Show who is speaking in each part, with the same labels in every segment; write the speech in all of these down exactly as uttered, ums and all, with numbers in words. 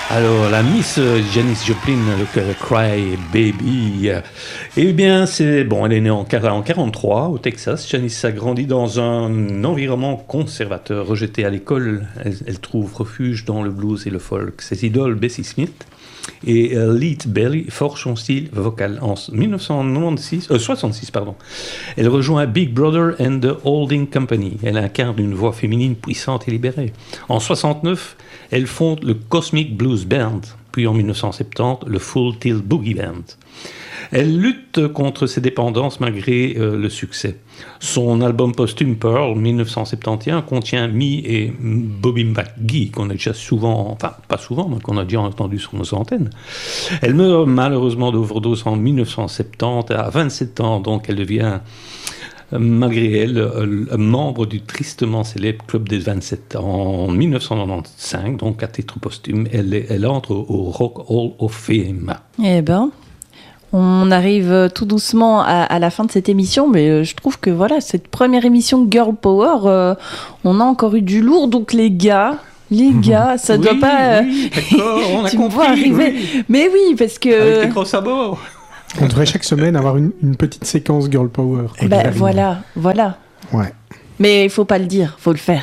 Speaker 1: Alors, la Miss Janis Joplin, le, le Cry Baby, eh bien, c'est bon. Elle est née en, en quarante-trois au Texas. Janis a grandi dans un environnement conservateur, rejetée à l'école. Elle, elle trouve refuge dans le blues et le folk. Ses idoles, Bessie Smith et euh, Lead Belly, forgent son style vocal en dix-neuf cent quatre-vingt-seize, euh, soixante-six. Pardon. Elle rejoint Big Brother and the Holding Company. Elle incarne une voix féminine puissante et libérée. En soixante-neuf, elle fonde le Cosmic Blues Band, puis en dix-neuf cent soixante-dix, le Full Tilt Boogie Band. Elle lutte contre ses dépendances malgré euh, le succès. Son album posthume Pearl, dix-neuf cent soixante-onze, contient Me et Bobby McGee, qu'on a déjà souvent, enfin pas souvent, mais qu'on a déjà entendu sur nos antennes. Elle meurt malheureusement d'overdose en dix-neuf cent soixante-dix, à vingt-sept ans, donc elle devient, malgré elle, membre du tristement célèbre Club des vingt-sept. En dix-neuf cent quatre-vingt-quinze, donc à titre posthume, elle, elle entre au Rock Hall of Fame.
Speaker 2: Eh ben... On arrive tout doucement à, à la fin de cette émission, mais je trouve que voilà, cette première émission Girl Power, euh, on a encore eu du lourd, donc les gars... Les gars, ça
Speaker 1: oui,
Speaker 2: doit pas...
Speaker 1: Oui, d'accord, on a
Speaker 2: tu
Speaker 1: compris.
Speaker 2: me vois arriver. Oui. Mais oui, parce que...
Speaker 1: Avec les gros sabots.
Speaker 3: On devrait chaque semaine avoir une, une petite séquence Girl Power.
Speaker 2: Bah, voilà, voilà.
Speaker 3: Ouais.
Speaker 2: Mais il faut pas le dire, faut le faire.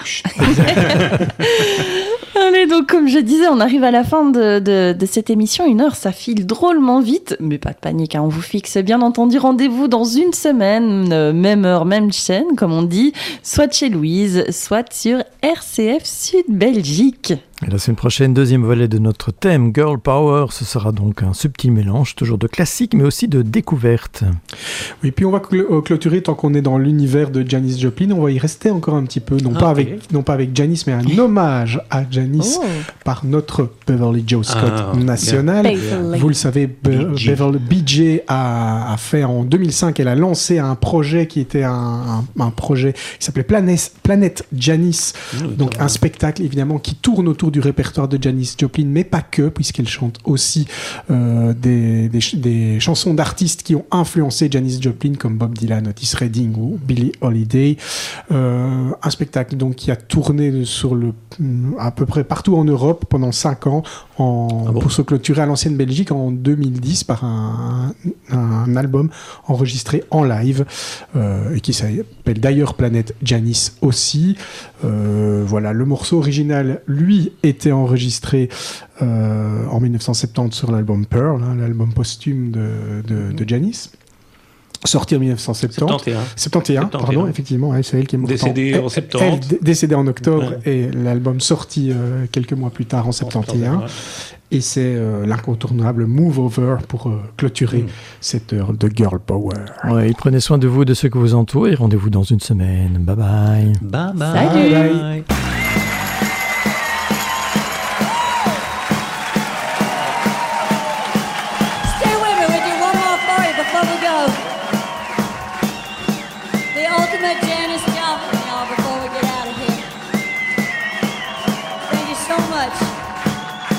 Speaker 2: Allez, donc comme je disais, on arrive à la fin de, de, de cette émission. Une heure, ça file drôlement vite. Mais pas de panique, hein, on vous fixe bien entendu rendez-vous dans une semaine, euh, même heure, même chaîne, comme on dit, soit chez Louise, soit sur R C F Sud Belgique.
Speaker 4: Et la semaine prochaine, deuxième volet de notre thème Girl Power. Ce sera donc un subtil mélange, toujours de classique, mais aussi de découverte.
Speaker 3: Oui, puis on va cl- clôturer, tant qu'on est dans l'univers de Janis Joplin, on va y rester encore un petit peu, non, ah, pas, okay. avec, non pas avec Janis, mais un hommage à Janis oh. par notre Beverly Joe Scott ah, national. Beverly. Vous le savez, Be- B J. Beverly B J a, a fait en deux mille cinq, elle a lancé un projet qui était un, un, un projet qui s'appelait Planet, Planet Janis, mmh, donc un spectacle évidemment qui tourne autour du répertoire de Janis Joplin, mais pas que, puisqu'elle chante aussi euh, des, des, des chansons d'artistes qui ont influencé Janis Joplin, comme Bob Dylan, Otis Redding ou Billie Holiday. Euh, un spectacle donc qui a tourné sur le, à peu près partout en Europe pendant cinq ans, en, ah bon pour se clôturer à l'ancienne Belgique en deux mille dix par un, un, un album enregistré en live euh, et qui s'appelle d'ailleurs Planet Janis aussi. Euh, voilà, le morceau original, lui, était enregistré euh, en dix-neuf cent soixante-dix sur l'album Pearl, hein, l'album posthume de, de, de Janis. Sorti en dix-neuf cent soixante-dix. soixante et un, pardon, effectivement, ouais, c'est elle qui est morte.
Speaker 1: Décédée en, en septembre.
Speaker 3: Elle, décédée en octobre, ouais. Et l'album sorti euh, quelques mois plus tard en soixante et un. Ouais. Et c'est euh, l'incontournable Move Over pour euh, clôturer mm. cette heure de Girl Power.
Speaker 4: Ouais, prenez soin de vous, de ceux que vous entourent, et rendez-vous dans une semaine. Bye bye.
Speaker 1: Bye bye.
Speaker 2: Salut.
Speaker 3: Bye bye.
Speaker 5: Ultimate Jam.